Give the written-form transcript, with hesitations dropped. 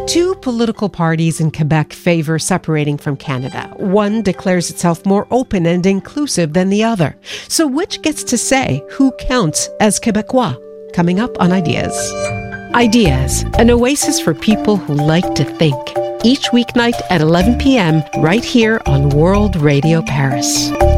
Two political parties in Quebec favor separating from Canada. One declares itself more open and inclusive than the other. So which gets to say who counts as Quebecois? Coming up on Ideas. Ideas, an oasis for people who like to think. Each weeknight at 11 p.m. right here on World Radio Paris.